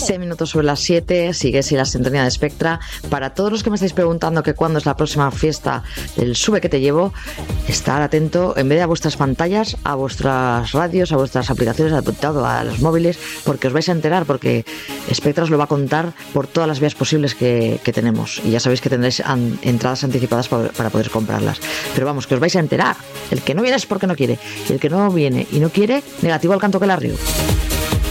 6 minutos sobre las 7, sigue la sintonía de Spectra. Para todos los que me estáis preguntando que cuándo es la próxima fiesta del Sube que te llevo, estar atento, en vez de a vuestras pantallas, a vuestras radios, a vuestras aplicaciones, apuntado a los móviles, porque os vais a enterar, porque Spectra os lo va a contar por todas las vías posibles que tenemos. Y ya sabéis que tendréis entradas anticipadas para poder comprarlas. Pero vamos, que os vais a enterar. El que no viene es porque no quiere. Y el que no viene y no quiere, negativo al canto que la río.